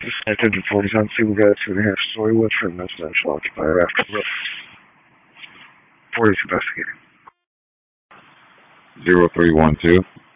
Attention 40 times, we got a 2.5 story Woodford residential occupier after 40 investigating. 0312.